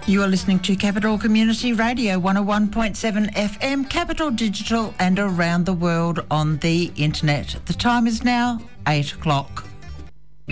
You are listening to Capital Community Radio 101.7 FM, Capital Digital and around the world on the internet. The time is now 8 o'clock.